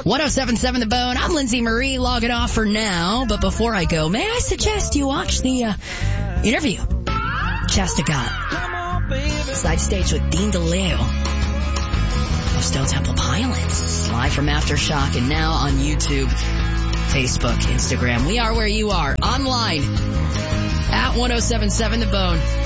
1077 The Bone. I'm Lindsay Marie, logging off for now. But before I go, may I suggest you watch the interview Shasta got side stage with Dean DeLeo of Stone Temple Pilots, live from Aftershock, and now on YouTube, Facebook, Instagram. We are where you are, online at 1077 The Bone.